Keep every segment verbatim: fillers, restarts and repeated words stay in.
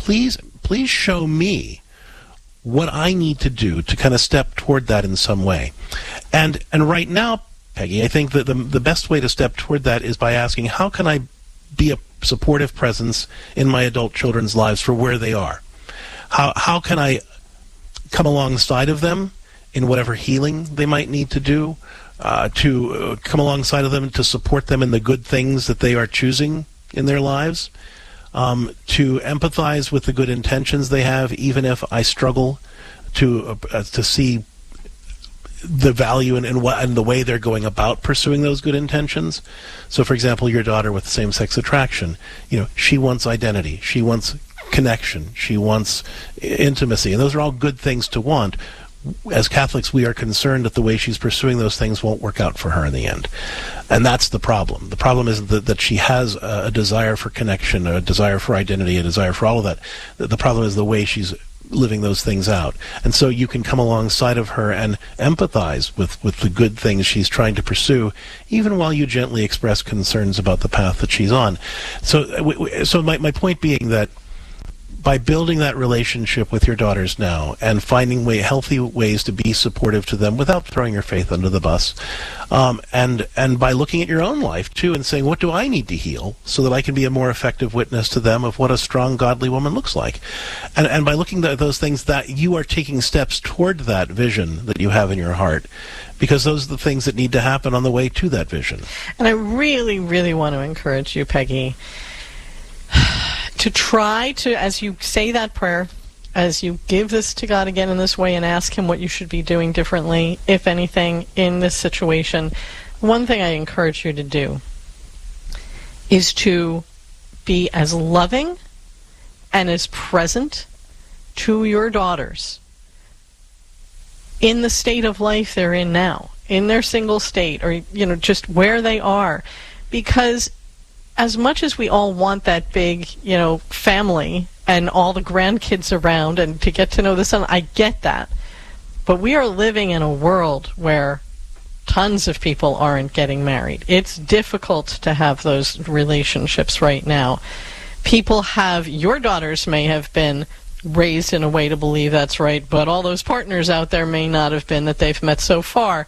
please, please show me what I need to do to kind of step toward that in some way. And and right now, Peggy, I think that the the best way to step toward that is by asking, how can I be a supportive presence in my adult children's lives for where they are? How how can I come alongside of them in whatever healing they might need to do, uh, to uh, come alongside of them to support them in the good things that they are choosing in their lives, um, to empathize with the good intentions they have, even if I struggle to uh, to see the value in, in what and the way they're going about pursuing those good intentions. So, for example, your daughter with same-sex attraction, you know, she wants identity, she wants connection, she wants intimacy, and those are all good things to want. As Catholics, we are concerned that the way she's pursuing those things won't work out for her in the end. And that's the problem. The problem isn't that, that she has a, a desire for connection, a desire for identity, a desire for all of that. The, the problem is the way she's living those things out. And so you can come alongside of her and empathize with, with the good things she's trying to pursue, even while you gently express concerns about the path that she's on. So, so my, my point being that by building that relationship with your daughters now and finding way, healthy ways to be supportive to them without throwing your faith under the bus, um, and and by looking at your own life too and saying, what do I need to heal so that I can be a more effective witness to them of what a strong, godly woman looks like? And and by looking at those things, that you are taking steps toward that vision that you have in your heart, because those are the things that need to happen on the way to that vision. And I really, really want to encourage you, Peggy, to try to, as you say that prayer, as you give this to God again in this way and ask Him what you should be doing differently, if anything, in this situation, one thing I encourage you to do is to be as loving and as present to your daughters in the state of life they're in now, in their single state, or, you know, just where they are. Because as much as we all want that big, you know, family and all the grandkids around and to get to know the son, I get that. But we are living in a world where tons of people aren't getting married. It's difficult to have those relationships right now. People have, your daughters may have been raised in a way to believe that's right, but all those partners out there may not have been that they've met so far.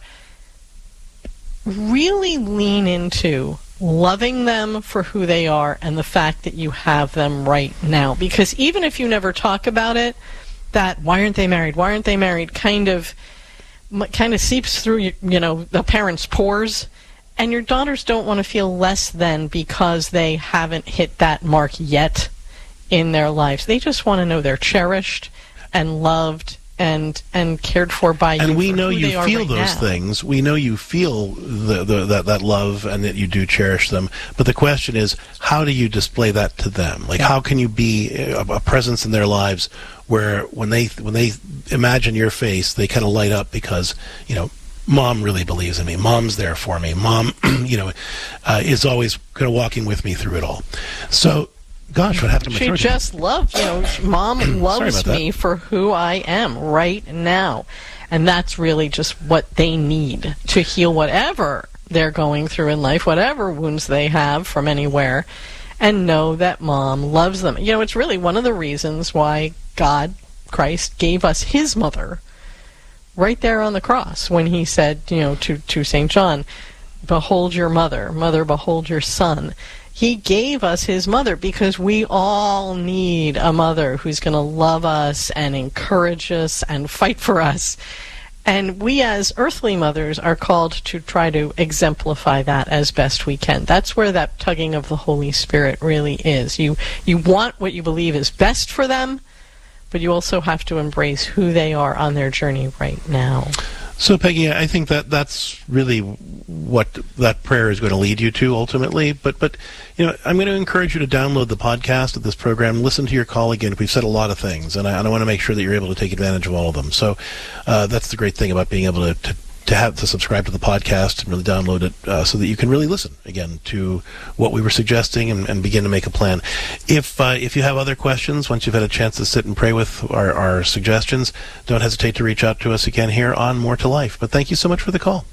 Really lean into loving them for who they are and the fact that you have them right now. Because even if you never talk about it, that why aren't they married, why aren't they married kind of kind of seeps through, you, you know, the parents' pores. And your daughters don't want to feel less than because they haven't hit that mark yet in their lives. They just want to know they're cherished and loved and and cared for by you. And we for know who you they are feel right those now. things. We know you feel the, the, that, that love and that you do cherish them. But the question is, how do you display that to them? Like, how can you be a, a presence in their lives where when they when they imagine your face, they kind of light up because, you know, Mom really believes in me. Mom's there for me. Mom, you know, uh, is always kind of walking with me through it all. So, gosh, what happened to my She throat? just loves, you know, Mom loves me for who I am right now. And that's really just what they need to heal whatever they're going through in life, whatever wounds they have from anywhere, and know that Mom loves them. You know, it's really one of the reasons why God, Christ, gave us His mother right there on the cross when He said, you know, to, to Saint John, behold your mother, mother, behold your son. He gave us His mother because we all need a mother who's going to love us and encourage us and fight for us. And we as earthly mothers are called to try to exemplify that as best we can. That's where that tugging of the Holy Spirit really is. You, you want what you believe is best for them, but you also have to embrace who they are on their journey right now. So, Peggy, I think that that's really what that prayer is going to lead you to ultimately. But, but you know, I'm going to encourage you to download the podcast of this program, listen to your call again. We've said a lot of things, and I, and I want to make sure that you're able to take advantage of all of them. So uh, that's the great thing about being able to, to to have to subscribe to the podcast and really download it uh, so that you can really listen again to what we were suggesting and, and begin to make a plan. If uh, if you have other questions, once you've had a chance to sit and pray with our, our suggestions, don't hesitate to reach out to us again here on More to Life. But thank you so much for the call.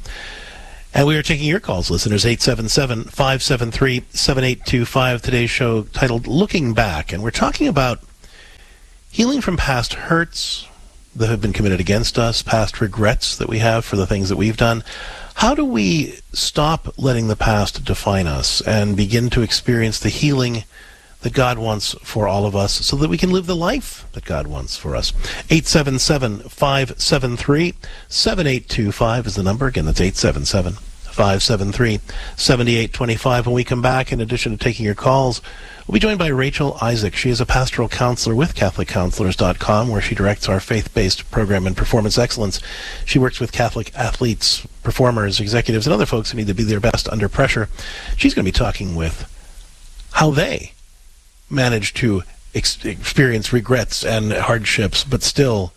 And we are taking your calls, listeners, eight seven seven, five seven three, seven eight two five. Today's show titled Looking Back. And we're talking about healing from past hurts that have been committed against us, past regrets that we have for the things that we've done. How do we stop letting the past define us and begin to experience the healing that God wants for all of us so that we can live the life that God wants for us? eight seven seven, five seven three, seven eight two five is the number. Again, that's eight seven seven, five seven three, seven eight two five. When we come back, in addition to taking your calls, we'll be joined by Rachel Isaac. She is a pastoral counselor with Catholic Counselors dot com, where she directs our faith-based program in performance excellence. She works with Catholic athletes, performers, executives, and other folks who need to be their best under pressure. She's going to be talking with how they manage to ex- experience regrets and hardships, but still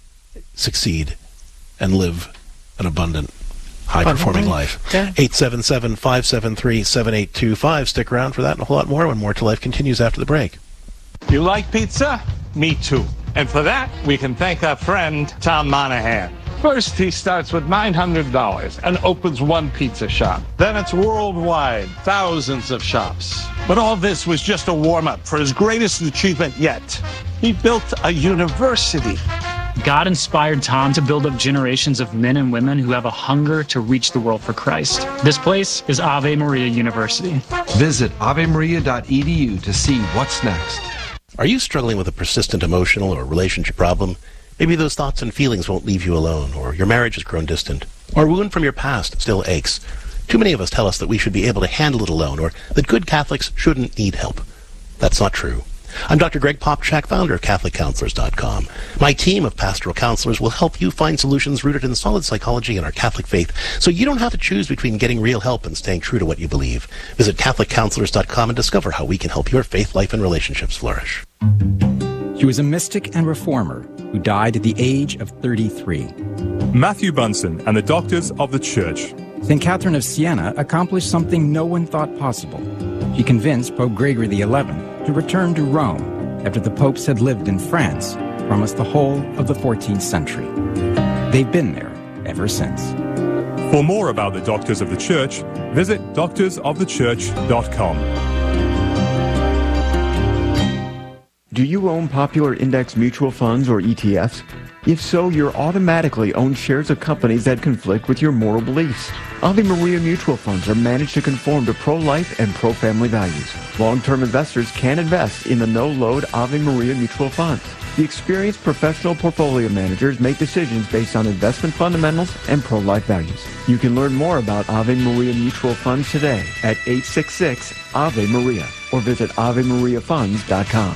succeed and live an abundant, high-performing life. Yeah. eight seven seven, five seven three, seven eight two five. Stick around for that and a whole lot more when More to Life continues after the break. You like pizza? Me too. And for that, we can thank our friend, Tom Monahan. First, he starts with nine hundred dollars and opens one pizza shop. Then it's worldwide, thousands of shops. But all this was just a warm-up for his greatest achievement yet. He built a university. God inspired Tom to build up generations of men and women who have a hunger to reach the world for Christ. This place is Ave Maria University. Visit ave maria dot e d u to see what's next. Are you struggling with a persistent emotional or relationship problem? Maybe those thoughts and feelings won't leave you alone, or your marriage has grown distant, or a wound from your past still aches. Too many of us tell us that we should be able to handle it alone, or that good Catholics shouldn't need help. That's not true. I'm Doctor Greg Popchak, founder of Catholic Counselors dot com. My team of pastoral counselors will help you find solutions rooted in solid psychology and our Catholic faith, so you don't have to choose between getting real help and staying true to what you believe. Visit Catholic Counselors dot com and discover how we can help your faith life and relationships flourish. He was a mystic and reformer who died at the age of thirty-three. Matthew Bunson and the Doctors of the Church. Saint Catherine of Siena accomplished something no one thought possible. She convinced Pope Gregory the eleventh to return to Rome after the popes had lived in France for almost the whole of the fourteenth century. They've been there ever since. For more about the Doctors of the Church, visit doctors of the church dot com. Do you own popular index mutual funds or E T Fs? If so, you're automatically own shares of companies that conflict with your moral beliefs. Ave Maria mutual funds are managed to conform to pro-life and pro-family values. Long-term investors can invest in the no-load Ave Maria mutual funds. The experienced professional portfolio managers make decisions based on investment fundamentals and pro-life values. You can learn more about Ave Maria mutual funds today at eight six six, A V E Maria or visit ave maria funds dot com.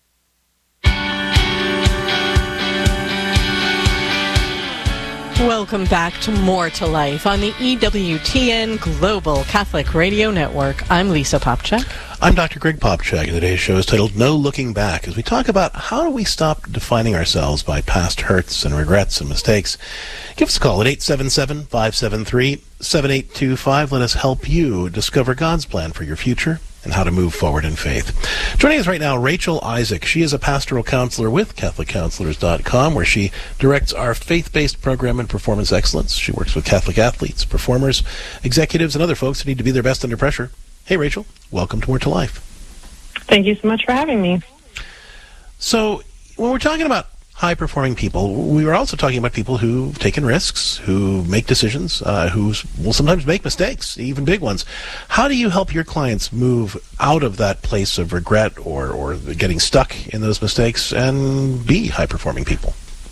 Welcome back to More to Life on the E W T N Global Catholic Radio Network. I'm Lisa Popchak. I'm Doctor Greg Popchak, and today's show is titled No Looking Back, as we talk about how do we stop defining ourselves by past hurts and regrets and mistakes. Give us a call at eight seven seven, five seven three, seven eight two five. Let us help you discover God's plan for your future and how to move forward in faith. Joining us right now, Rachel Isaac. She is a pastoral counselor with Catholic Counselors dot com, where she directs our faith-based program in performance excellence. She works with Catholic athletes, performers, executives, and other folks who need to be their best under pressure. Hey, Rachel. Welcome to More to Life. Thank you so much for having me. So, when we're talking about high-performing people, we were also talking about people who've taken risks, who make decisions, uh, who will sometimes make mistakes, even big ones. How do you help your clients move out of that place of regret or, or getting stuck in those mistakes and be high-performing people?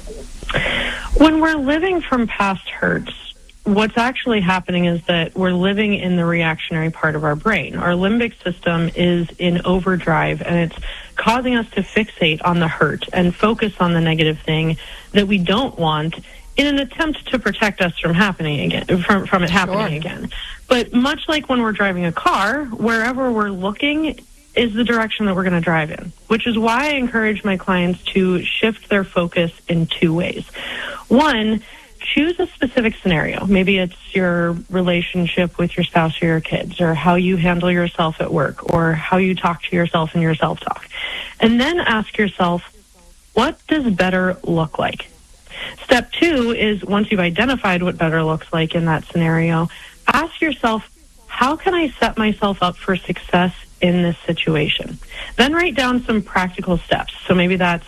When we're living from past hurts, what's actually happening is that we're living in the reactionary part of our brain. Our limbic system is in overdrive, and it's causing us to fixate on the hurt and focus on the negative thing that we don't want in an attempt to protect us from happening again, from, from it happening Sure. again. But much like when we're driving a car, wherever we're looking is the direction that we're going to drive in, which is why I encourage my clients to shift their focus in two ways. One, choose a specific scenario. Maybe it's your relationship with your spouse or your kids, or how you handle yourself at work, or how you talk to yourself in your self-talk. And then ask yourself, what does better look like? Step two is, once you've identified what better looks like in that scenario, ask yourself, how can I set myself up for success in this situation? Then write down some practical steps. So maybe that's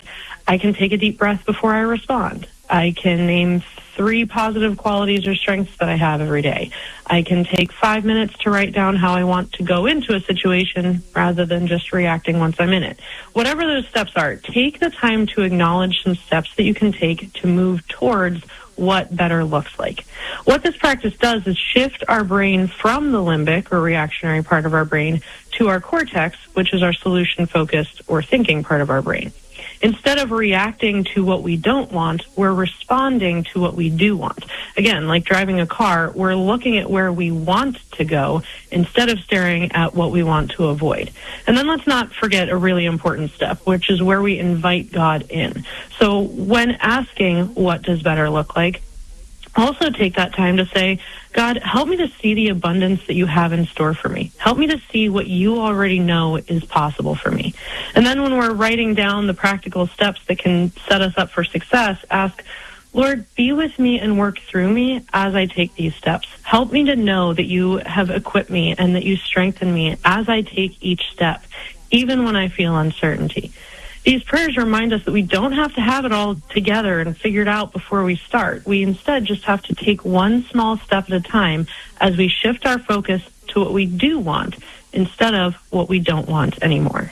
I can take a deep breath before I respond. I can name three positive qualities or strengths that I have every day. I can take five minutes to write down how I want to go into a situation rather than just reacting once I'm in it. Whatever those steps are, take the time to acknowledge some steps that you can take to move towards what better looks like. What this practice does is shift our brain from the limbic or reactionary part of our brain to our cortex, which is our solution-focused or thinking part of our brain. Instead of reacting to what we don't want, we're responding to what we do want. Again, like driving a car, we're looking at where we want to go instead of staring at what we want to avoid. And then let's not forget a really important step, which is where we invite God in. So when asking, what does better look like, also take that time to say, God, help me to see the abundance that you have in store for me. Help me to see what you already know is possible for me. And then when we're writing down the practical steps that can set us up for success, ask, Lord, be with me and work through me as I take these steps. Help me to know that you have equipped me and that you strengthen me as I take each step, even when I feel uncertainty. These prayers remind us that we don't have to have it all together and figured out before we start. We instead just have to take one small step at a time as we shift our focus to what we do want instead of what we don't want anymore.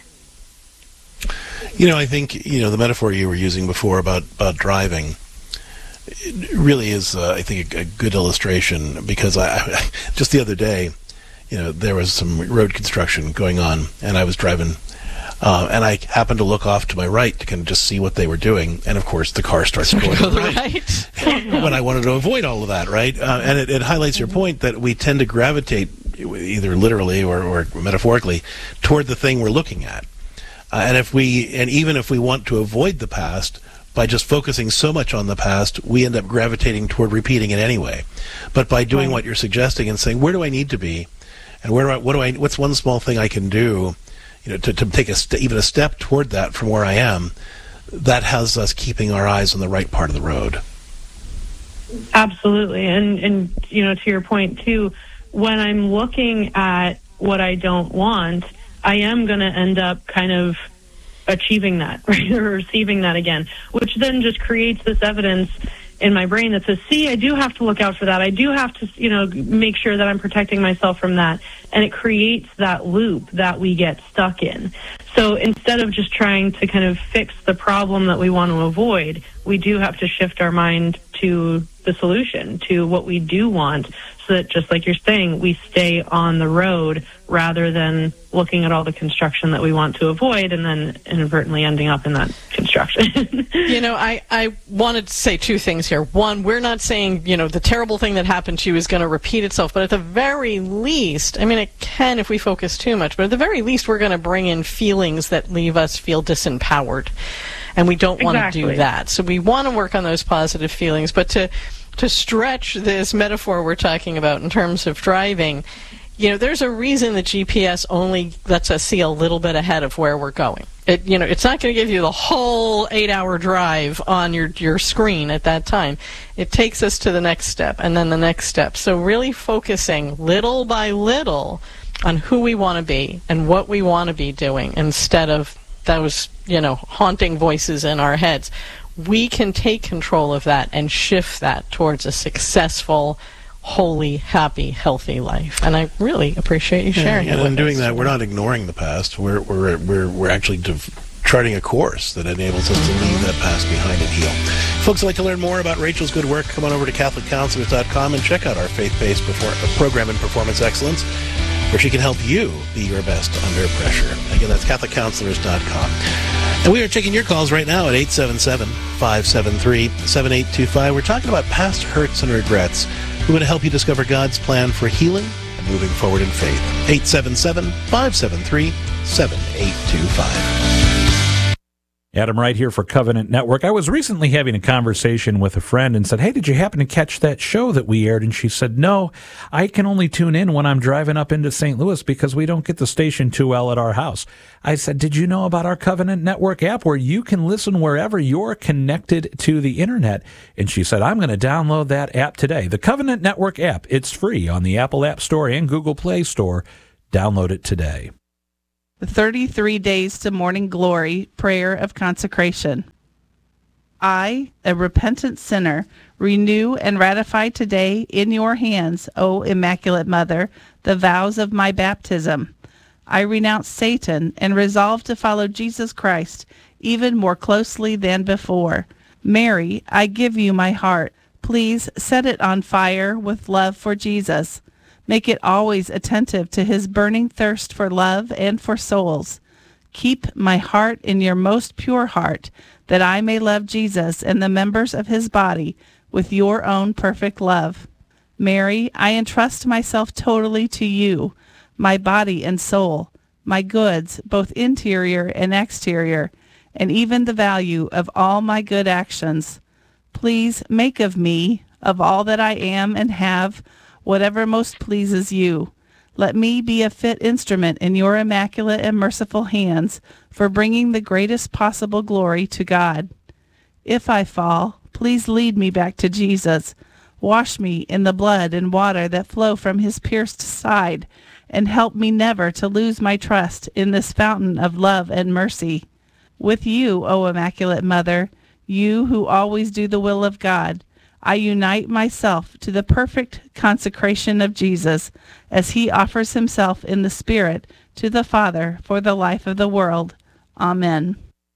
You know, I think, you know, the metaphor you were using before about, about driving it really is, uh, I think, a, a good illustration because I, I just the other day, you know, there was some road construction going on and I was driving Uh, and I happened to look off to my right to kind of just see what they were doing. And, of course, the car starts going to the right. right. When I wanted to avoid all of that, right? Uh, and it, it highlights your point that we tend to gravitate, either literally or, or metaphorically, toward the thing we're looking at. Uh, and if we, and even if we want to avoid the past, by just focusing so much on the past, we end up gravitating toward repeating it anyway. But by doing right. what you're suggesting and saying, where do I need to be? And where do I, what do I, what's one small thing I can do? You know, to, to take a st- even a step toward that from where I am, that has us keeping our eyes on the right part of the road. Absolutely. And, and you know, to your point, too, when I'm looking at what I don't want, I am going to end up kind of achieving that, right, or receiving that again, which then just creates this evidence in my brain that says, see, I do have to look out for that. I do have to, you know, make sure that I'm protecting myself from that. And it creates that loop that we get stuck in. So instead of just trying to kind of fix the problem that we want to avoid, we do have to shift our mind to the solution, to what we do want, so that, just like you're saying, we stay on the road rather than looking at all the construction that we want to avoid and then inadvertently ending up in that construction. You know, I, I wanted to say two things here. One, we're not saying, you know, the terrible thing that happened to you is going to repeat itself, but at the very least, I mean, it can if we focus too much, but at the very least, we're going to bring in feelings that leave us feel disempowered. And we don't want exactly. to do that. So we want to work on those positive feelings. But to to stretch this metaphor we're talking about in terms of driving, you know, there's a reason the G P S only lets us see a little bit ahead of where we're going. It, you know, it's not going to give you the whole eight-hour drive on your, your screen at that time. It takes us to the next step and then the next step. So really focusing little by little on who we want to be and what we want to be doing instead of those, you know, haunting voices in our heads. We can take control of that and shift that towards a successful, holy, happy, healthy life. And I really appreciate you sharing yeah, it and with in doing us. that, we're not ignoring the past. We're we're we're we're actually div- charting a course that enables us to leave that past behind and heal. Folks who'd like to learn more about Rachel's good work, come on over to Catholic Counselors dot com and check out our faith-based perfor- program in performance excellence, where she can help you be your best under pressure. Again, that's Catholic Counselors dot com. And we are taking your calls right now at eight seven seven, five seven three, seven eight two five. We're talking about past hurts and regrets. We're going to help you discover God's plan for healing and moving forward in faith. eight seven seven, five seven three, seven eight two five. Adam Wright here for Covenant Network. I was recently having a conversation with a friend and said, hey, did you happen to catch that show that we aired? And she said, no, I can only tune in when I'm driving up into Saint Louis because we don't get the station too well at our house. I said, did you know about our Covenant Network app where you can listen wherever you're connected to the internet? And she said, I'm going to download that app today. The Covenant Network app, it's free on the Apple App Store and Google Play Store. Download it today. The thirty-three Days to Morning Glory Prayer of Consecration. I, a repentant sinner, renew and ratify today in your hands, O Immaculate Mother, the vows of my baptism. I renounce Satan and resolve to follow Jesus Christ even more closely than before. Mary, I give you my heart. Please set it on fire with love for Jesus. Make it always attentive to his burning thirst for love and for souls. Keep my heart in your most pure heart, that I may love Jesus and the members of his body with your own perfect love. Mary, I entrust myself totally to you, my body and soul, my goods, both interior and exterior, and even the value of all my good actions. Please make of me, of all that I am and have, whatever most pleases you. Let me be a fit instrument in your immaculate and merciful hands for bringing the greatest possible glory to God. If I fall, please lead me back to Jesus. Wash me in the blood and water that flow from his pierced side, and help me never to lose my trust in this fountain of love and mercy. With you, O Immaculate Mother, you who always do the will of God, I unite myself to the perfect consecration of Jesus as he offers himself in the Spirit to the Father for the life of the world. Amen.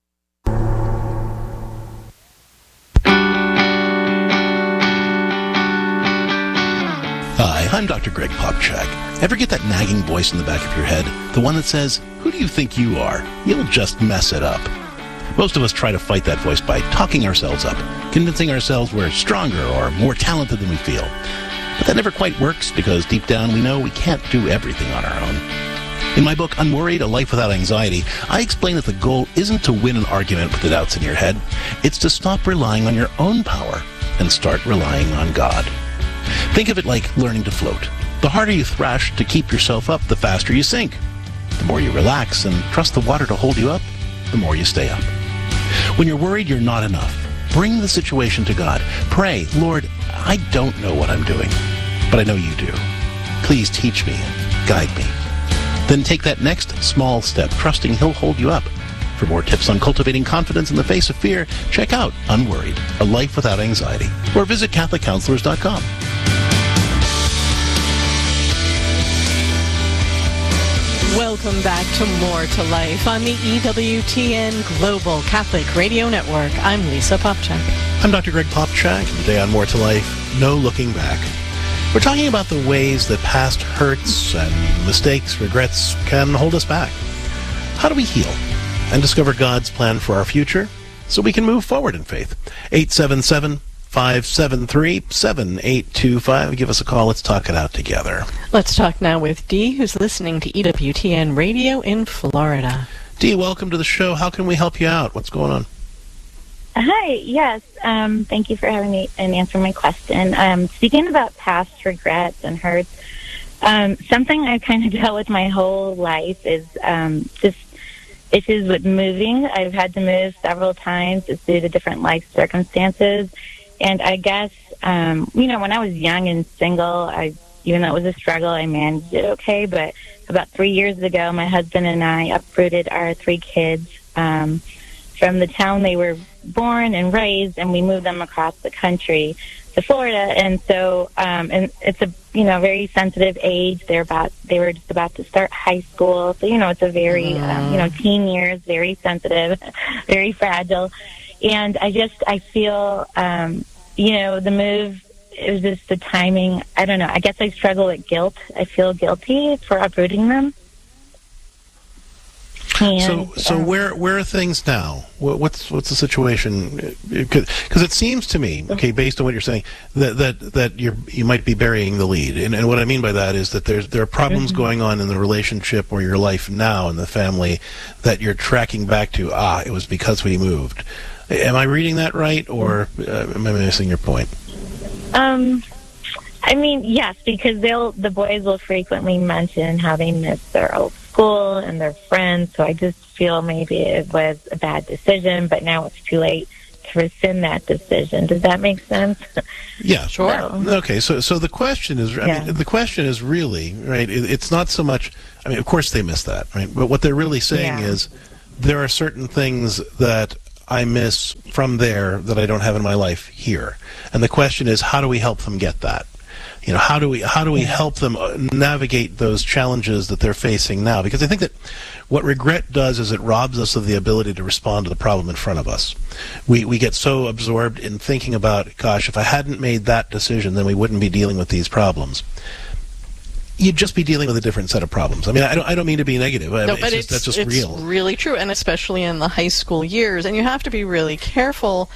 Hi, I'm Doctor Greg Popchak. Ever get that nagging voice in the back of your head? The one that says, "Who do you think you are? You'll just mess it up." Most of us try to fight that voice by talking ourselves up, convincing ourselves we're stronger or more talented than we feel. But that never quite works because deep down we know we can't do everything on our own. In my book, Unworried, A Life Without Anxiety, I explain that the goal isn't to win an argument with the doubts in your head. It's to stop relying on your own power and start relying on God. Think of it like learning to float. The harder you thrash to keep yourself up, the faster you sink. The more you relax and trust the water to hold you up, the more you stay up. When you're worried you're not enough, bring the situation to God. Pray, "Lord, I don't know what I'm doing, but I know you do. Please teach me and guide me." Then take that next small step, trusting he'll hold you up. For more tips on cultivating confidence in the face of fear, check out Unworried, A Life Without Anxiety, or visit Catholic Counselors dot com. Welcome back to More to Life on the E W T N Global Catholic Radio Network. I'm Lisa Popchak. I'm Doctor Greg Popchak, and today on More to Life, no looking back. We're talking about the ways that past hurts and mistakes, regrets can hold us back. How do we heal and discover God's plan for our future so we can move forward in faith? eight seven seven, five seven three, seven eight two five. Give us a call. Let's talk it out together. Let's talk now with Dee, who's listening to E W T N Radio in Florida. Dee, welcome to the show. How can we help you out? What's going on? Hi, yes. Um, thank you for having me and answering my question. Um, speaking about past regrets and hurts, um, something I've kind of dealt with my whole life is um, just issues with moving. I've had to move several times just due to different life circumstances. And I guess, um, you know, when I was young and single, I, even though it was a struggle, I managed it okay. But about three years ago, my husband and I uprooted our three kids um, from the town they were born and raised, and we moved them across the country to Florida. And so, um, and it's a, you know, very sensitive age. They're about, they were just about to start high school. So, you know, it's a very, mm. um, you know, teen years, very sensitive, very fragile. And I just, I feel, um, you know, the move, it was just the timing. I don't know. I guess I struggle with guilt. I feel guilty for uprooting them. And, so, so uh, where where are things now? What's what's the situation? Because it seems to me, okay, based on what you're saying, that that that you you might be burying the lead. And, and what I mean by that is that there's there are problems mm-hmm. going on in the relationship or your life now in the family that you're tracking back to. Ah, it was because we moved. Am I reading that right, or uh, am I missing your point? Um, I mean, yes, because they'll the boys will frequently mention how they miss their old school and their friends. So I just feel maybe it was a bad decision, but now it's too late to rescind that decision. Does that make sense? Yeah, sure. So, okay, so so the question is, I yeah. mean, the question is really right. It, it's not so much. I mean, of course they miss that, right? But what they're really saying yeah. is there are certain things that I miss from there that I don't have in my life here. And the question is, how do we help them get that? You know, how do we how do we help them navigate those challenges that they're facing now? Because I think that what regret does is it robs us of the ability to respond to the problem in front of us. We we get so absorbed in thinking about, gosh, if I hadn't made that decision, then we wouldn't be dealing with these problems. You'd just be dealing with a different set of problems. I mean, I don't, I don't mean to be negative. I No, mean, but it's just, that's just it's real. really true, and especially in the high school years. And you have to be really careful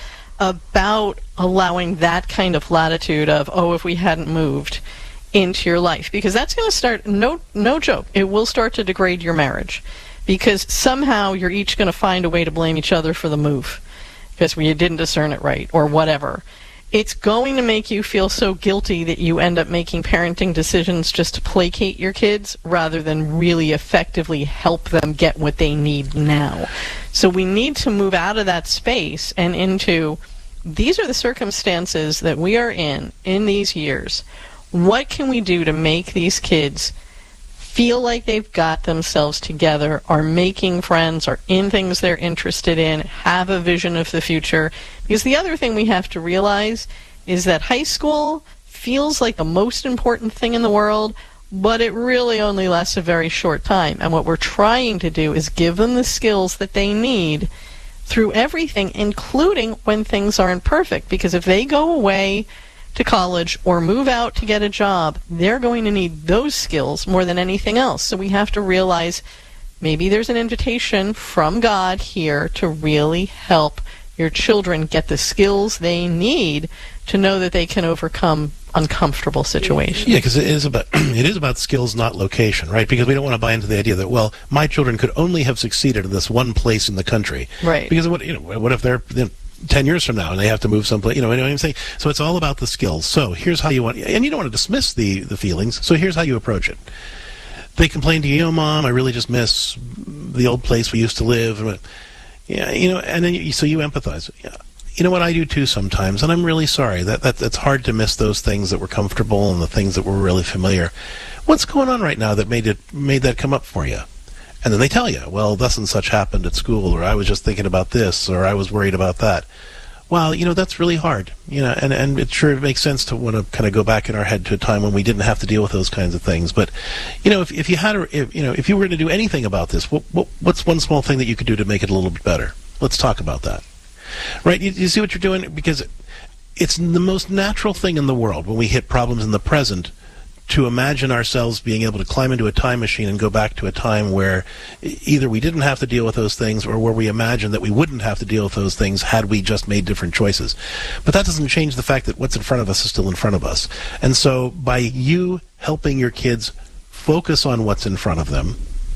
about allowing that kind of latitude of, oh, if we hadn't moved into your life. Because that's going to start, no, no joke, it will start to degrade your marriage. Because somehow you're each going to find a way to blame each other for the move. Because you didn't discern it right, or whatever. It's going to make you feel so guilty that you end up making parenting decisions just to placate your kids rather than really effectively help them get what they need now. So we need to move out of that space and into, these are the circumstances that we are in in these years. What can we do to make these kids feel like they've got themselves together, are making friends, are in things they're interested in, have a vision of the future? Because the other thing we have to realize is that high school feels like the most important thing in the world, but it really only lasts a very short time. And what we're trying to do is give them the skills that they need through everything, including when things aren't perfect. Because if they go away to college or move out to get a job, they're going to need those skills more than anything else. So we have to realize maybe there's an invitation from God here to really help your children get the skills they need to know that they can overcome uncomfortable situations. Yeah, because it is about it is about skills, not location, right? Because we don't want to buy into the idea that, well, my children could only have succeeded in this one place in the country, right? Because what you know, what if they're you know, ten years from now and they have to move someplace? You know, you know what I'm saying? So it's all about the skills. So here's how you want, and you don't want to dismiss the the feelings. So here's how you approach it. They complain to you, "Oh, Mom, I really just miss the old place we used to live." And, yeah, you know, and then you, so you empathize. Yeah. You know what, I do too sometimes, and I'm really sorry. That, that that's hard to miss those things that were comfortable and the things that were really familiar. What's going on right now that made it made that come up for you? And then they tell you, well, thus and such happened at school, or I was just thinking about this, or I was worried about that. Well, you know, that's really hard. You know, and, and it sure makes sense to want to kind of go back in our head to a time when we didn't have to deal with those kinds of things. But, you know, if, if you had, a, if, you know, if you were to do anything about this, what, what what's one small thing that you could do to make it a little bit better? Let's talk about that. Right? You, you see what you're doing? Because it's the most natural thing in the world when we hit problems in the present to imagine ourselves being able to climb into a time machine and go back to a time where either we didn't have to deal with those things or where we imagined that we wouldn't have to deal with those things had we just made different choices. But that doesn't change the fact that what's in front of us is still in front of us. And so by you helping your kids focus on what's in front of them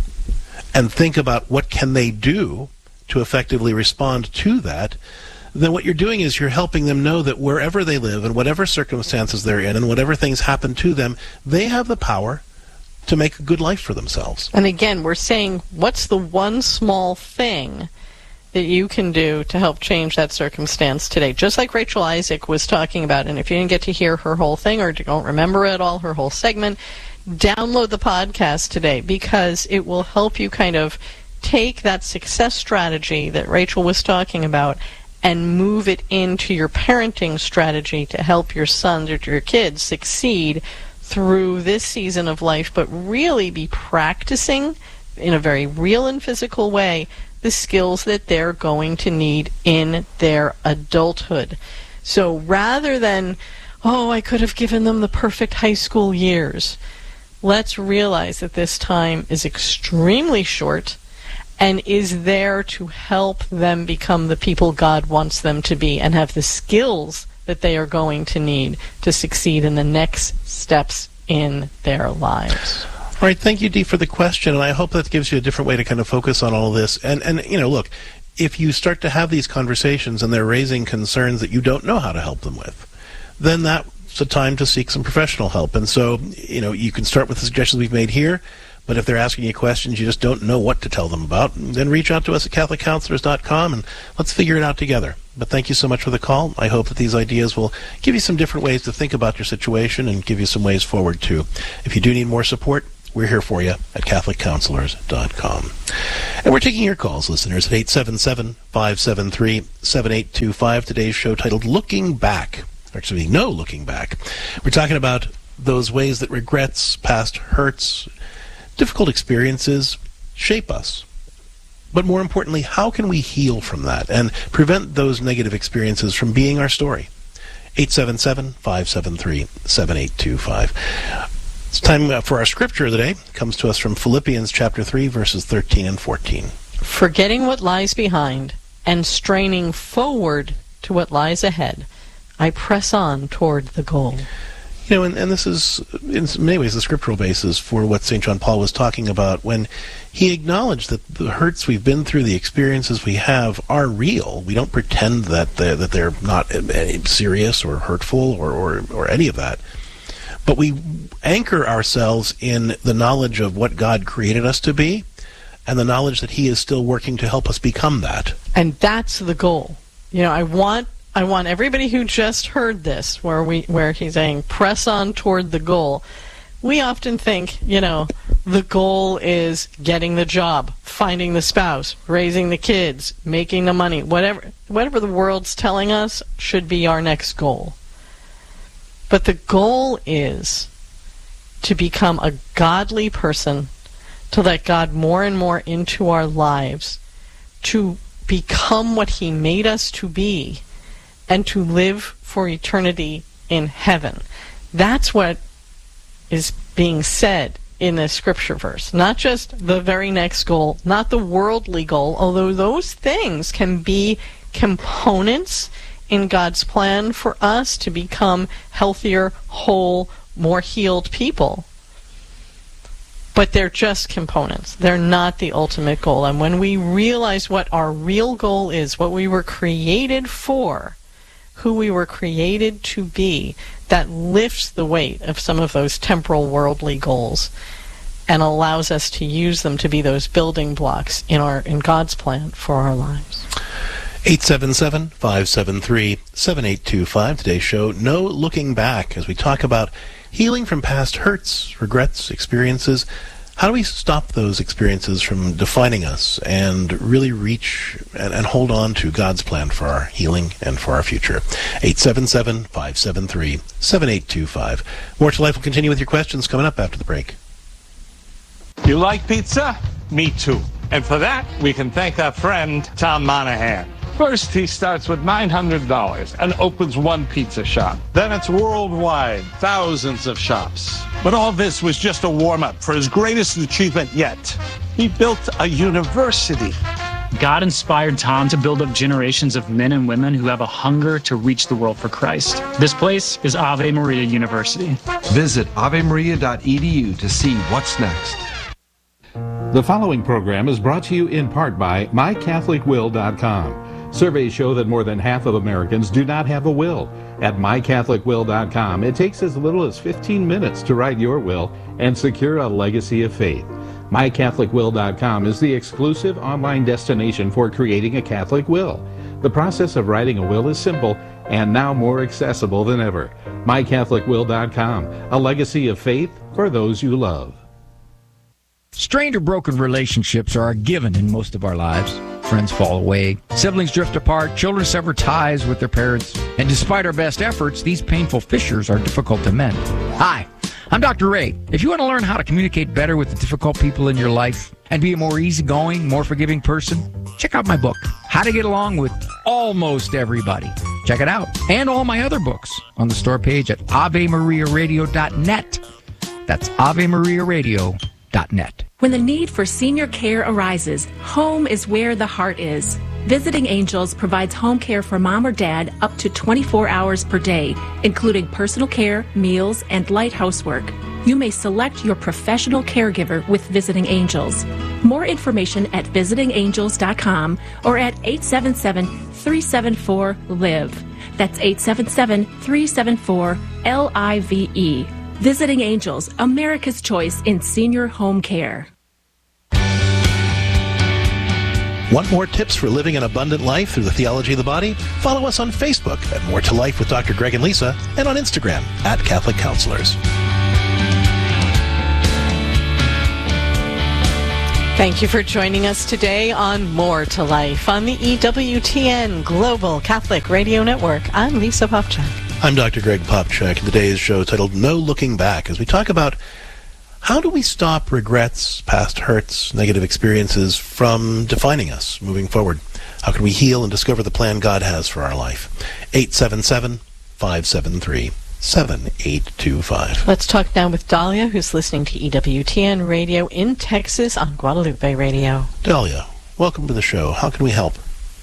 and think about what can they do to effectively respond to that, then what you're doing is you're helping them know that wherever they live and whatever circumstances they're in and whatever things happen to them, they have the power to make a good life for themselves. And again, we're saying, what's the one small thing that you can do to help change that circumstance today? Just like Rachel Isaac was talking about, and if you didn't get to hear her whole thing or don't remember at all her whole segment, download the podcast today, because it will help you kind of take that success strategy that Rachel was talking about and move it into your parenting strategy to help your sons or your kids succeed through this season of life, but really be practicing in a very real and physical way the skills that they're going to need in their adulthood. So rather than, oh, I could have given them the perfect high school years, let's realize that this time is extremely short and is there to help them become the people God wants them to be and have the skills that they are going to need to succeed in the next steps in their lives. All right, thank you, Dee, for the question, and I hope that gives you a different way to kind of focus on all of this. And, and you know, look, if you start to have these conversations and they're raising concerns that you don't know how to help them with, then that's a time to seek some professional help. And so, you know, you can start with the suggestions we've made here. But if they're asking you questions you just don't know what to tell them about, then reach out to us at Catholic Counselors dot com and let's figure it out together. But thank you so much for the call. I hope that these ideas will give you some different ways to think about your situation and give you some ways forward too. If you do need more support, we're here for you at catholic counselors dot com. And we're taking your calls, listeners, at eight seven seven, five seven three, seven eight two five. Today's show titled Looking Back. Actually, no looking back. We're talking about those ways that regrets, past hurts, difficult experiences shape us. But more importantly, how can we heal from that and prevent those negative experiences from being our story? eight seven seven, five seven three, seven eight two five. It's time for our scripture of the day. It comes to us from Philippians chapter three, verses thirteen and fourteen. Forgetting what lies behind and straining forward to what lies ahead, I press on toward the goal. You know, and, and this is, in many ways, the scriptural basis for what Saint John Paul was talking about when he acknowledged that the hurts we've been through, the experiences we have, are real. We don't pretend that they're, that they're not serious or hurtful or, or, or any of that. But we anchor ourselves in the knowledge of what God created us to be and the knowledge that He is still working to help us become that. And that's the goal. You know, I want I want everybody who just heard this, where we where he's saying, press on toward the goal. We often think, you know, the goal is getting the job, finding the spouse, raising the kids, making the money, whatever whatever the world's telling us should be our next goal. But the goal is to become a godly person, to let God more and more into our lives, to become what He made us to be, and to live for eternity in heaven. That's what is being said in this scripture verse. Not just the very next goal, not the worldly goal, although those things can be components in God's plan for us to become healthier, whole, more healed people. But they're just components. They're not the ultimate goal. And when we realize what our real goal is, what we were created for, who we were created to be, that lifts the weight of some of those temporal worldly goals and allows us to use them to be those building blocks in our in God's plan for our lives. eight seven seven, five seven three, seven eight two five. Today's show, No Looking Back, as we talk about healing from past hurts, regrets, experiences. How do we stop those experiences from defining us and really reach and, and hold on to God's plan for our healing and for our future? eight seven seven, five seven three, seven eight two five. More to Life will continue with your questions coming up after the break. You like pizza? Me too. And for that, we can thank our friend Tom Monahan. First, he starts with nine hundred dollars and opens one pizza shop. Then it's worldwide, thousands of shops. But all this was just a warm-up for his greatest achievement yet. He built a university. God inspired Tom to build up generations of men and women who have a hunger to reach the world for Christ. This place is Ave Maria University. Visit ave maria dot e d u to see what's next. The following program is brought to you in part by my catholic will dot com. Surveys show that more than half of Americans do not have a will. At my catholic will dot com, it takes as little as fifteen minutes to write your will and secure a legacy of faith. my catholic will dot com is the exclusive online destination for creating a Catholic will. The process of writing a will is simple and now more accessible than ever. my catholic will dot com, a legacy of faith for those you love. Strained or broken relationships are a given in most of our lives. Friends fall away, siblings drift apart, children sever ties with their parents, and despite our best efforts, these painful fissures are difficult to mend. Hi, I'm Doctor Ray. If you want to learn how to communicate better with the difficult people in your life and be a more easygoing, more forgiving person, check out my book, How to Get Along with Almost Everybody. Check it out. And all my other books on the store page at ave maria radio dot net. That's ave maria radio dot net. When the need for senior care arises, home is where the heart is. Visiting Angels provides home care for mom or dad up to twenty-four hours per day, including personal care, meals, and light housework. You may select your professional caregiver with Visiting Angels. More information at visiting angels dot com or at eight seven seven, three seven four, L I V E. That's eight seven seven, three seven four, L I V E. Visiting Angels, America's choice in senior home care. Want more tips for living an abundant life through the theology of the body? Follow us on Facebook at More to Life with Doctor Greg and Lisa, and on Instagram at Catholic Counselors. Thank you for joining us today on More to Life on the E W T N Global Catholic Radio Network. I'm Lisa Popchak. I'm Doctor Greg Popchak, and today's show titled No Looking Back, as we talk about how do we stop regrets, past hurts, negative experiences from defining us moving forward? How can we heal and discover the plan God has for our life? eight seven seven, five seven three, seven eight two five. Let's talk now with Dahlia, who's listening to E W T N Radio in Texas on Guadalupe Radio. Dahlia, welcome to the show. How can we help?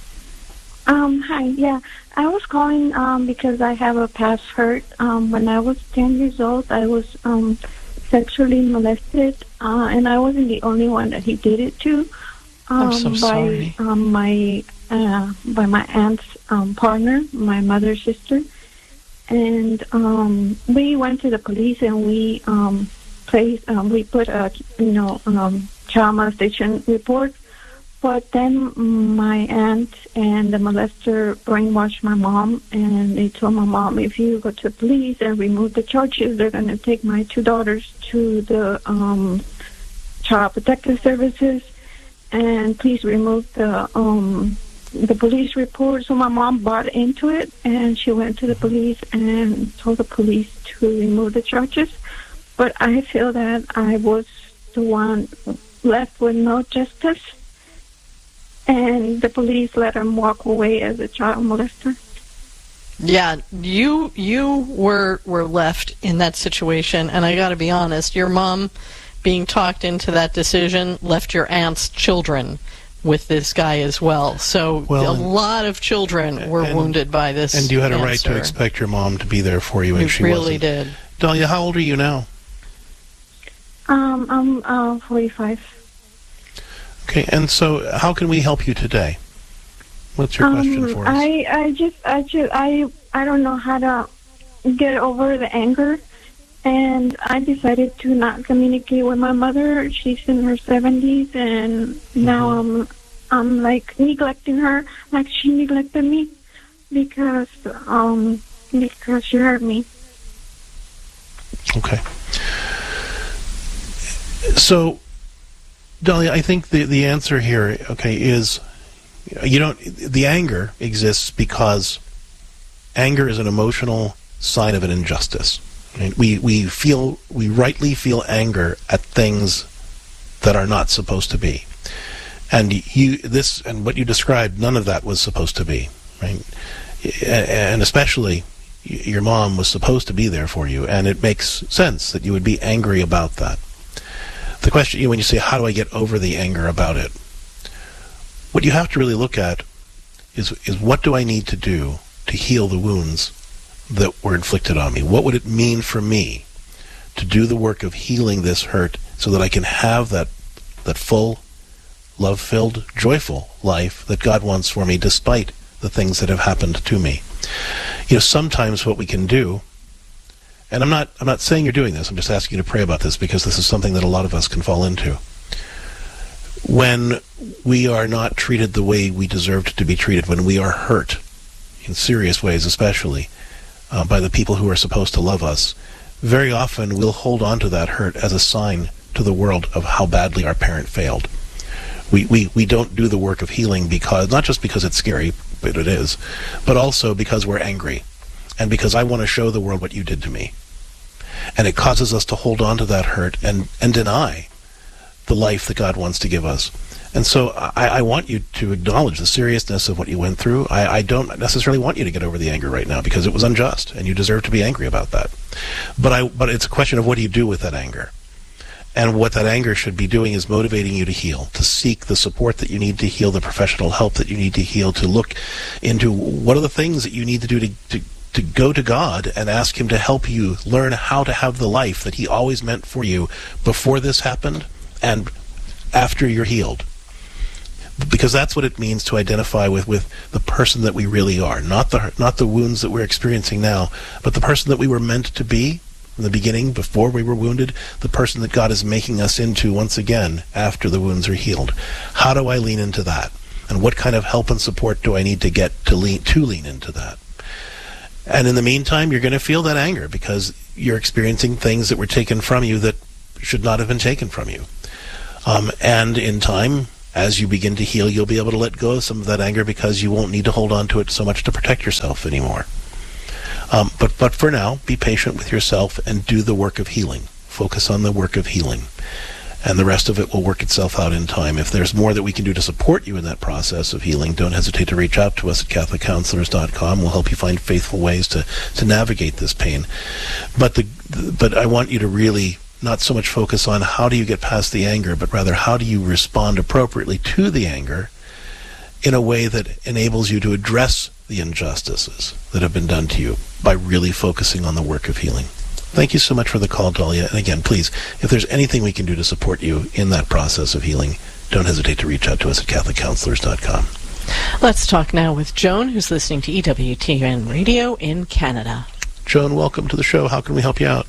Um, hi, yeah. I was calling um, because I have a past hurt. Um, when I was ten years old, I was um, sexually molested, uh, and I wasn't the only one that he did it to. Um, I'm so by, sorry. Um, my, uh, by my aunt's um, partner, my mother's sister. And um, we went to the police and we um, placed, um, we put a, you know, um, child molestation report. But then my aunt and the molester brainwashed my mom, and they told my mom, if you go to the police and remove the charges, they're going to take my two daughters to the um, Child Protective Services, and please remove the um, the police report. So my mom bought into it, and she went to the police and told the police to remove the charges. But I feel that I was the one left with no justice, and the police let him walk away as a child molester. Yeah, you you were were left in that situation, and I got to be honest, your mom being talked into that decision left your aunt's children with this guy as well. So Well, a lot of children were and- wounded by this. And you had a right to answer. expect your mom to be there for you, and You she really wasn't. did. Dahlia, how old are you now? Um, I'm uh, forty-five. Okay, and so how can we help you today? What's your question Um, for us? I, I just, I just, I, I don't know how to get over the anger, and I decided to not communicate with my mother. She's in her seventies, and now I'm, I'm like neglecting her, like she neglected me, because, um, because she hurt me. Okay. So, Dahlia, I think the the answer here, okay, is you don't. The anger exists because anger is an emotional sign of an injustice. Right? We we feel we rightly feel anger at things that are not supposed to be, and you this and what you described, none of that was supposed to be, right? And especially your mom was supposed to be there for you, and it makes sense that you would be angry about that. The question, you know, when you say, how do I get over the anger about it? What you have to really look at is, is what do I need to do to heal the wounds that were inflicted on me? What would it mean for me to do the work of healing this hurt so that I can have that, that full, love-filled, joyful life that God wants for me despite the things that have happened to me? You know, sometimes what we can do, and I'm not I'm not saying you're doing this, I'm just asking you to pray about this because this is something that a lot of us can fall into. When we are not treated the way we deserved to be treated, when we are hurt, in serious ways especially, uh, by the people who are supposed to love us, very often we'll hold on to that hurt as a sign to the world of how badly our parent failed. We, we, we don't do the work of healing because, not just because it's scary, but it is, but also because we're angry and because I want to show the world what you did to me. And it causes us to hold on to that hurt and, and deny the life that God wants to give us. And so I, I want you to acknowledge the seriousness of what you went through. I, I don't necessarily want you to get over the anger right now because it was unjust and you deserve to be angry about that. But I but it's a question of what do you do with that anger? And what that anger should be doing is motivating you to heal, to seek the support that you need to heal, the professional help that you need to heal, to look into what are the things that you need to do to, to, to go to God and ask Him to help you learn how to have the life that He always meant for you before this happened and after you're healed. Because that's what it means to identify with, with the person that we really are, not the not the wounds that we're experiencing now, but the person that we were meant to be from the beginning, before we were wounded, the person that God is making us into once again after the wounds are healed. How do I lean into that? And what kind of help and support do I need to get to lean to lean into that? And in the meantime, you're going to feel that anger because you're experiencing things that were taken from you that should not have been taken from you. Um, and in time, as you begin to heal, you'll be able to let go of some of that anger because you won't need to hold on to it so much to protect yourself anymore. Um, but, but for now, be patient with yourself and do the work of healing. Focus on the work of healing. And the rest of it will work itself out in time. If there's more that we can do to support you in that process of healing, don't hesitate to reach out to us at Catholic Counselors dot com. We'll help you find faithful ways to, to navigate this pain. But the, the but I want you to really not so much focus on how do you get past the anger, but rather how do you respond appropriately to the anger in a way that enables you to address the injustices that have been done to you by really focusing on the work of healing. Thank you so much for the call, Dahlia. And again, please, if there's anything we can do to support you in that process of healing, don't hesitate to reach out to us at Catholic Counselors dot com. Let's talk now with Joan, who's listening to E W T N Radio in Canada. Joan, welcome to the show. How can we help you out?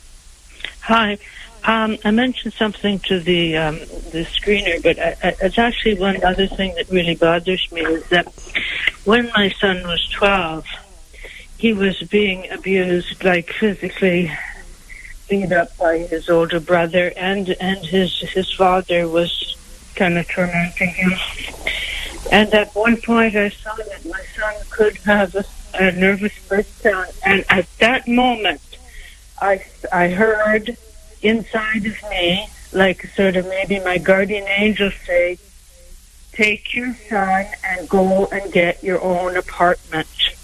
Hi. Um, I mentioned something to the um, the screener, but I, I, it's actually one other thing that really bothers me is that when my son was twelve, he was being abused, like physically beat up by his older brother, and and his his father was kind of tormenting him. And at one point, I saw that my son could have a, a nervous breakdown, and at that moment, I I heard inside of me, like sort of maybe my guardian angel say, "Take your son and go and get your own apartment.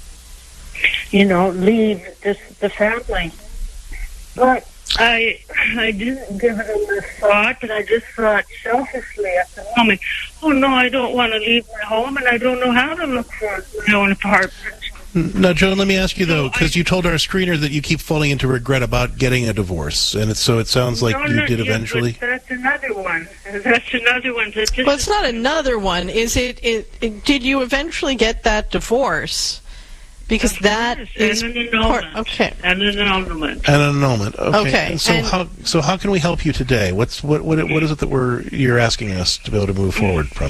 You know, leave this the family." But I I didn't give it a thought, and I just thought selfishly at the moment, oh no, I don't want to leave my home, and I don't know how to look for my own apartment. Now, Joan, let me ask you, though, because you told our screener that you keep falling into regret about getting a divorce, and it's, so it sounds like no, you no, did yeah, eventually. But that's another one. That's another one. That just Well, it's not another one. Is it, it, it? Did you eventually get that divorce? Because that is and an annulment. part. Okay. And an annulment. And an annulment. Okay. Okay, And so and- how so how can we help you today? What's what what what is it that we're you're asking us to be able to move forward from?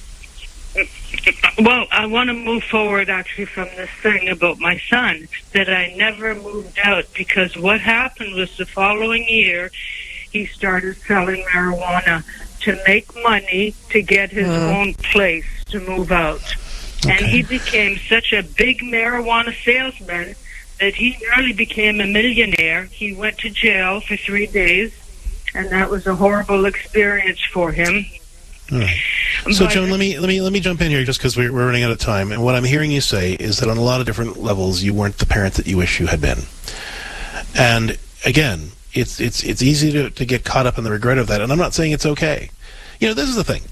Well, I want to move forward actually from this thing about my son, that I never moved out, because what happened was the following year he started selling marijuana to make money to get his Mm. own place to move out. And he became such a big marijuana salesman that he nearly became a millionaire. He went to jail for three days, and that was a horrible experience for him. All right. So, But- Joan, let me let me let me jump in here just because we're, we're running out of time. And what I'm hearing you say is that on a lot of different levels, you weren't the parent that you wish you had been. And again, it's it's it's easy to to get caught up in the regret of that. And I'm not saying it's okay. You know, this is the thing.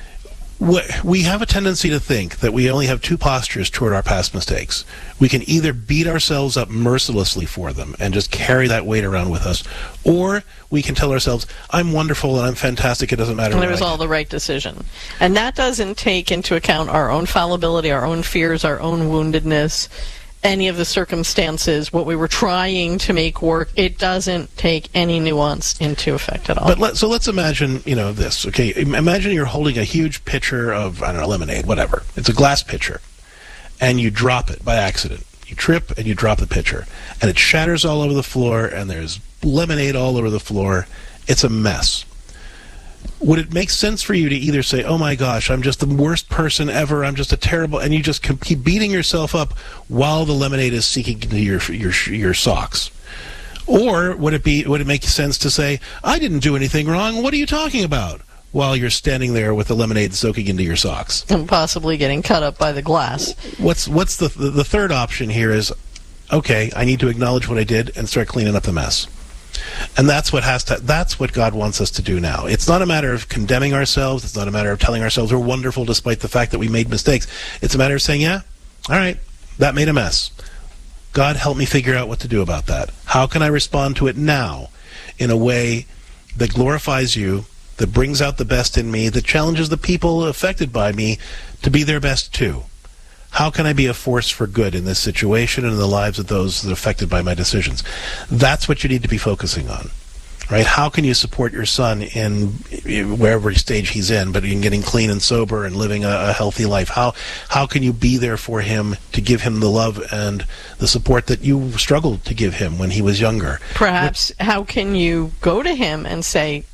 We have a tendency to think that we only have two postures toward our past mistakes. We can either beat ourselves up mercilessly for them and just carry that weight around with us, or we can tell ourselves, I'm wonderful and I'm fantastic, it doesn't matter And what it was I all the right decision. And that doesn't take into account our own fallibility, our own fears, our own woundedness, any of the circumstances, what we were trying to make work. It doesn't take any nuance into effect at all. But let, so let's imagine, you know, this. Okay, imagine you're holding a huge pitcher of, I don't know, lemonade, whatever. It's a glass pitcher, and you drop it by accident. You trip and you drop the pitcher, and it shatters all over the floor, and there's lemonade all over the floor. It's a mess. Would it make sense for you to either say, oh my gosh, I'm just the worst person ever, I'm just a terrible, and you just keep beating yourself up while the lemonade is seeking into your your your socks? Or would it be would it make sense to say, I didn't do anything wrong, what are you talking about? While you're standing there with the lemonade soaking into your socks. And possibly getting cut up by the glass. What's what's the the, the third option here is, okay, I need to acknowledge what I did and start cleaning up the mess. And that's what has to that's what God wants us to do now. It's not a matter of condemning ourselves, it's not a matter of telling ourselves we're wonderful despite the fact that we made mistakes. It's a matter of saying, yeah, all right, that made a mess. God, help me figure out what to do about that. How can I respond to it now in a way that glorifies you, that brings out the best in me, that challenges the people affected by me to be their best too? How can I be a force for good in this situation and in the lives of those that are affected by my decisions? That's what you need to be focusing on, right? How can you support your son in wherever stage he's in, but in getting clean and sober and living a, a healthy life? How how can you be there for him to give him the love and the support that you struggled to give him when he was younger? Perhaps, how can you go to him and say,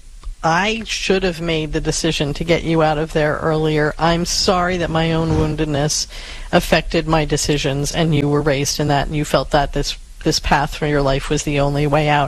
I should have made the decision to get you out of there earlier. I'm sorry that my own woundedness affected my decisions, and you were raised in that, and you felt that this this path for your life was the only way out.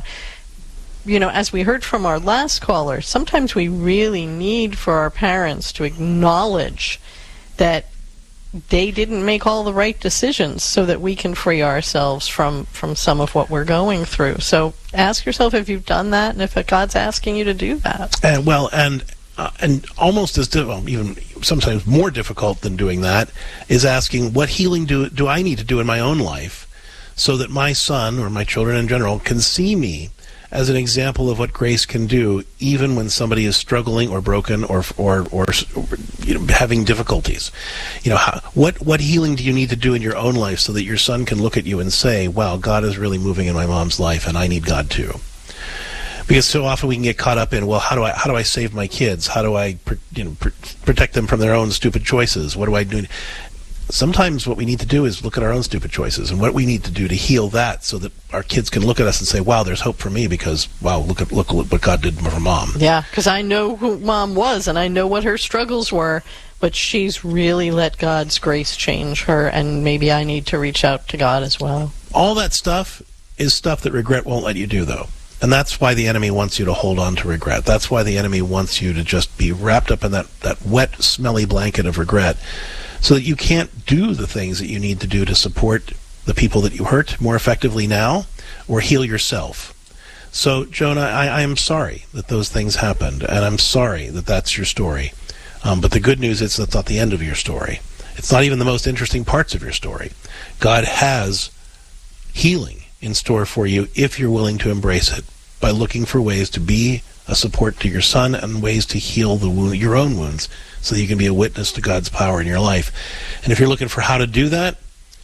You know, as we heard from our last caller, sometimes we really need for our parents to acknowledge that they didn't make all the right decisions so that we can free ourselves from, from some of what we're going through. So ask yourself if you've done that and if God's asking you to do that. And, well, and uh, and almost as, di- well, even sometimes more difficult than doing that is asking, what healing do do I need to do in my own life so that my son or my children in general can see me as an example of what grace can do, even when somebody is struggling or broken or or or you know, having difficulties. You know, how, what what healing do you need to do in your own life so that your son can look at you and say, "Wow, God is really moving in my mom's life, and I need God too." Because so often we can get caught up in, well, how do I how do I save my kids? How do I you know pr- protect them from their own stupid choices? What do I do? Sometimes what we need to do is look at our own stupid choices and what we need to do to heal that so that our kids can look at us and say, wow, there's hope for me because, wow, look at look at what God did for Mom. Yeah, because I know who Mom was and I know what her struggles were, but she's really let God's grace change her, and maybe I need to reach out to God as well. All that stuff is stuff that regret won't let you do, though. And that's why the enemy wants you to hold on to regret. That's why the enemy wants you to just be wrapped up in that, that wet, smelly blanket of regret, so that you can't do the things that you need to do to support the people that you hurt more effectively now, or heal yourself. So, Jonah, I, I am sorry that those things happened, and I'm sorry that that's your story. Um, but the good news is that's not the end of your story. It's not even the most interesting parts of your story. God has healing in store for you if you're willing to embrace it, by looking for ways to be a support to your son and ways to heal the wound, your own wounds, so that you can be a witness to God's power in your life. And if you're looking for how to do that,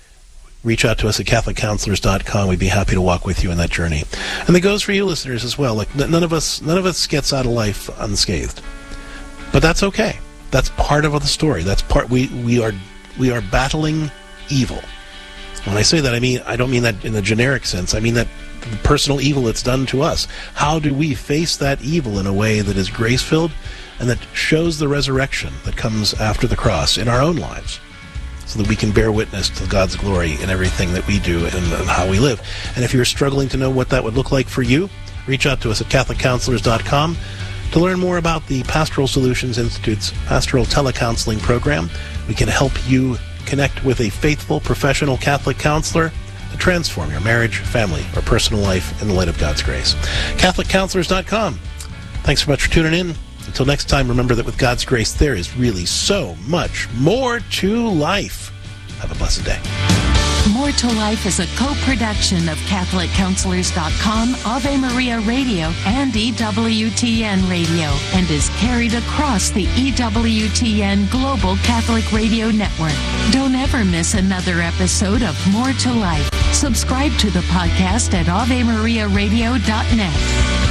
reach out to us at Catholic Counselors dot com. We'd be happy to walk with you in that journey. And that goes for you listeners as well. Like none of us, none of us gets out of life unscathed, but that's okay. That's part of the story. That's part. We we are we are battling evil. When I say that, I mean I don't mean that in the generic sense. I mean that the personal evil that's done to us. How do we face that evil in a way that is grace-filled and that shows the resurrection that comes after the cross in our own lives, so that we can bear witness to God's glory in everything that we do and, and how we live? And if you're struggling to know what that would look like for you, reach out to us at Catholic Counselors dot com to learn more about the Pastoral Solutions Institute's Pastoral Telecounseling program. We can help you connect with a faithful, professional Catholic counselor to transform your marriage, family, or personal life in the light of God's grace. Catholic Counselors dot com. Thanks so much for tuning in. Until next time, remember that with God's grace, there is really so much more to life. Have a blessed day. More to Life is a co-production of Catholic Counselors dot com, Ave Maria Radio, and E W T N Radio, and is carried across the E W T N Global Catholic Radio Network. Don't ever miss another episode of More to Life. Subscribe to the podcast at Ave Maria Radio dot net.